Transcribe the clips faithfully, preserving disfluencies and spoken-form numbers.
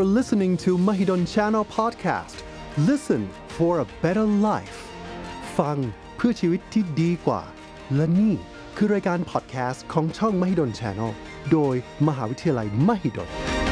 are listening to Mahidol Channel Podcast. Listen for a better life. ฟังเพื่อชีวิตที่ดีกว่าและนี่คือรายการ podcast ของช่อง Mahidol Channel โดยมหาวิทยาลัย Mahidol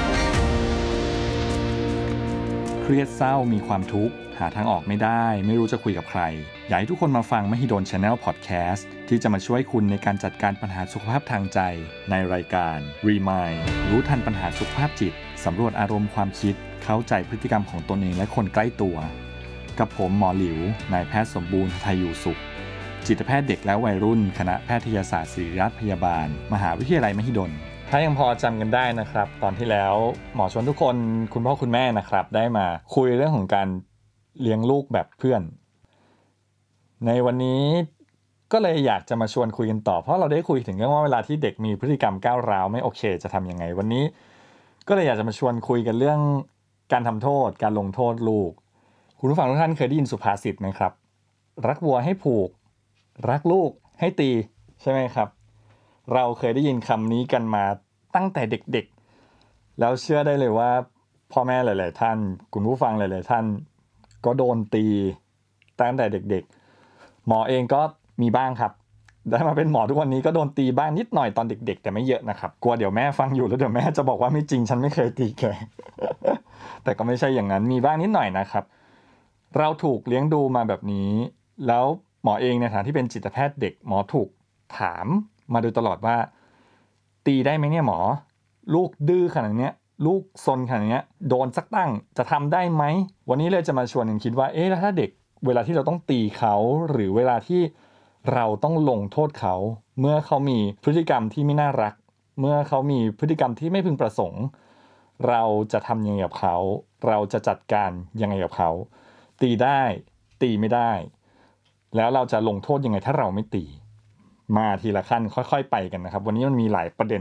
เครียดเศร้ามีความทุกข์หาทางออกไม่ได้ไม่รู้จะคุยกับใครอยากให้ทุกคนมาฟัง Mahidol Channel Podcast ที่จะมาช่วยคุณในการจัดการปัญหาสุขภาพทางใจในรายการ Remind รู้ทันปัญหาสุขภาพจิตสำรวจอารมณ์ความคิดเข้าใจพฤติกรรมของตนเองและคนใกล้ตัวกับผมหมอหลิวนายแพทย์สมบูรณ์ไทยอยู่สุขจิตแพทย์เด็กและวัยรุ่นคณะแพทยศาสตร์ศิริราชพยาบาลมหาวิทยาลัยมหิดลถ้ายังพอจำกันได้นะครับตอนที่แล้วหมอชวนทุกคนคุณพ่อคุณแม่นะครับได้มาคุยเรื่องของการเลี้ยงลูกแบบเพื่อนในวันนี้ก็เลยอยากจะมาชวนคุยกันต่อเพราะเราได้คุยถึงเรื่องว่าเวลาที่เด็กมีพฤติกรรมก้าวร้าวไม่โอเคจะทำยังไงวันนี้ก็เลยอยากจะมาชวนคุยกันเรื่องการทำโทษการลงโทษลูกคุณผู้ฟังทุกท่านเคยได้ยินสุภาษิตไหมครับรักวัวให้ผูกรักลูกให้ตีใช่ไหมครับเราเคยได้ยินคำนี้กันมาตั้งแต่เด็กๆแล้วเชื่อได้เลยว่าพ่อแม่หลายๆท่านคุณผู้ฟังหลายๆท่านก็โดนตีตั้งแต่เด็กๆหมอเองก็มีบ้างครับได้มาเป็นหมอทุกวันนี้ก็โดนตีบ้างนิดหน่อยตอนเด็กๆแต่ไม่เยอะนะครับกลัวเดี๋ยวแม่ฟังอยู่แล้วเดี๋ยวแม่จะบอกว่าไม่จริงฉันไม่เคยตีแก แต่ก็ไม่ใช่อย่างนั้นมีบ้างนิดหน่อยนะครับเราถูกเลี้ยงดูมาแบบนี้แล้วหมอเองในฐานะที่เป็นจิตแพทย์เด็กหมอถูกถามมาโดยตลอดว่าตีได้ไหมเนี่ยหมอลูกดื้อขนาดนี้ลูกซนขนาดนี้โดนสักตั้งจะทำได้ไหมวันนี้เลยจะมาชวนกันคิดว่าเอ๊ะแล้วถ้าเด็กเวลาที่เราต้องตีเขาหรือเวลาที่เราต้องลงโทษเขาเมื่อเขามีพฤติกรรมที่ไม่น่ารักเมื่อเขามีพฤติกรรมที่ไม่พึงประสงค์เราจะทำยังไงกับเขาเราจะจัดการยังไงกับเขาตีได้ตีไม่ได้แล้วเราจะลงโทษยังไงถ้าเราไม่ตีมาทีละขั้นค่อยๆไปกันนะครับวันนี้มันมีหลายประเด็น